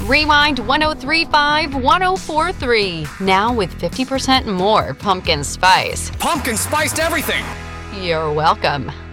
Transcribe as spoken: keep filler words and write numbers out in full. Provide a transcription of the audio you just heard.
Rewind one oh three five, one oh four three. Now with fifty percent more pumpkin spice. Pumpkin spiced everything! You're welcome.